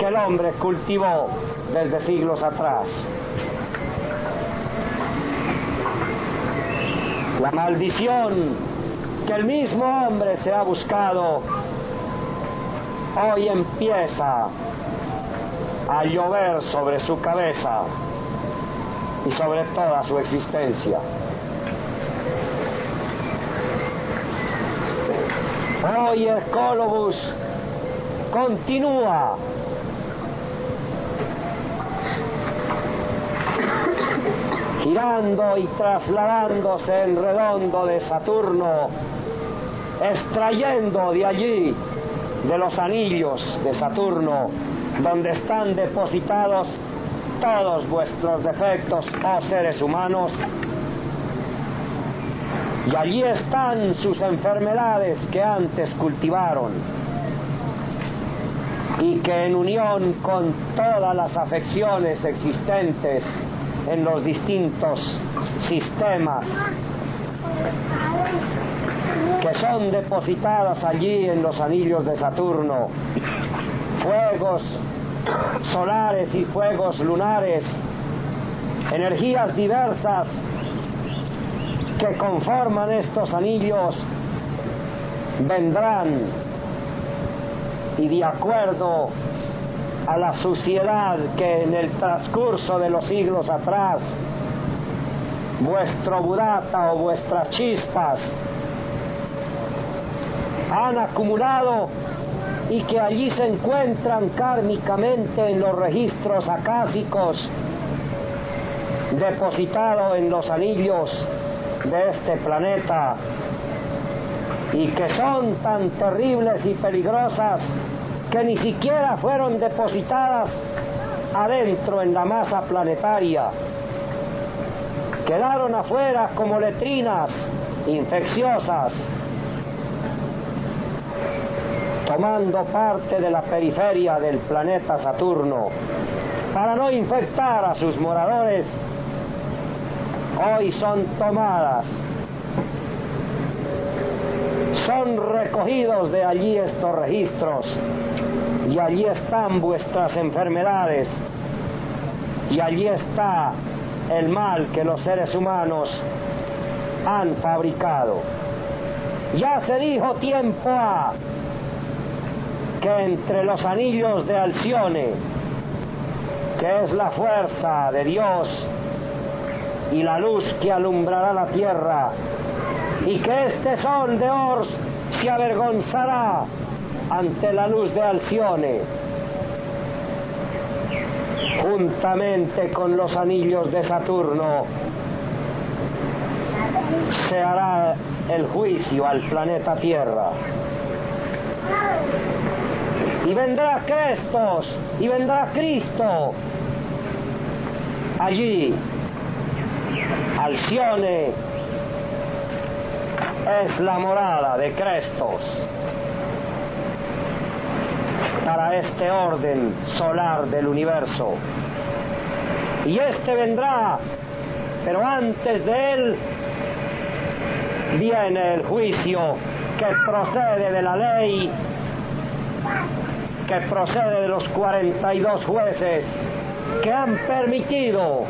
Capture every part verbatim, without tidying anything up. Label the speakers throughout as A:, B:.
A: el hombre cultivó desde siglos atrás. La maldición que el mismo hombre se ha buscado hoy empieza a llover sobre su cabeza y sobre toda su existencia. Hoy Ecolobus continúa girando y trasladándose en redondo de Saturno, extrayendo de allí, de los anillos de Saturno, donde están depositados todos vuestros defectos, oh seres humanos, y allí están sus enfermedades que antes cultivaron y que en unión con todas las afecciones existentes en los distintos sistemas que son depositadas allí en los anillos de Saturno, fuegos solares y fuegos lunares, energías diversas que conforman estos anillos, vendrán y de acuerdo a la suciedad que en el transcurso de los siglos atrás vuestro budata o vuestras chispas han acumulado y que allí se encuentran kármicamente en los registros acásicos, depositados en los anillos de este planeta, y que son tan terribles y peligrosas que ni siquiera fueron depositadas adentro en la masa planetaria, quedaron afuera como letrinas infecciosas, tomando parte de la periferia del planeta Saturno para no infectar a sus moradores. Hoy son tomadas, son recogidos de allí estos registros, y allí están vuestras enfermedades, y allí está el mal que los seres humanos han fabricado. Ya se dijo tiempo a que entre los anillos de Alcione, que es la fuerza de Dios y la luz que alumbrará la tierra, y que este sol de Ors se avergonzará ante la luz de Alcione, juntamente con los anillos de Saturno se hará el juicio al planeta Tierra. Y vendrá Crestos, y vendrá Cristo. Allí, Alcione es la morada de Crestos para este orden solar del universo. Y este vendrá, pero antes de él viene el juicio que procede de la ley, que procede de los cuarenta y dos jueces que han permitido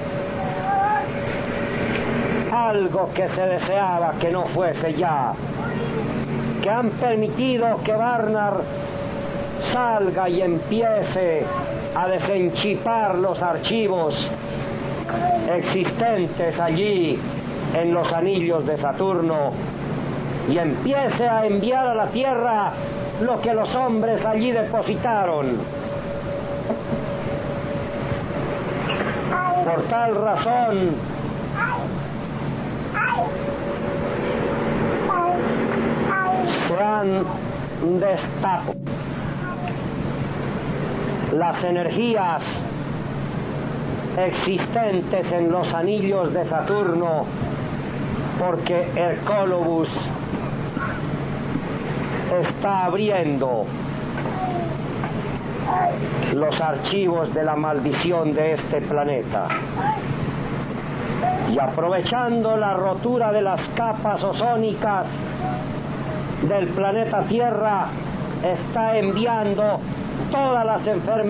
A: algo que se deseaba que no fuese ya, que han permitido que Barnard salga y empiece a desenchipar los archivos existentes allí en los anillos de Saturno y empiece a enviar a la Tierra lo que los hombres allí depositaron. Por tal razón, se han destapado las energías existentes en los anillos de Saturno, porque Ecolobus está abriendo los archivos de la maldición de este planeta, y aprovechando la rotura de las capas ozónicas del planeta Tierra está enviando todas las enfermedades